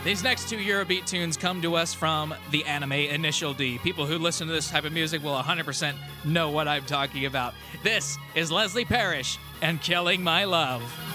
These next two Eurobeat tunes come to us from the anime Initial D. People who listen to this type of music will 100% know what I'm talking about. This is Leslie Parrish and Killing My Love.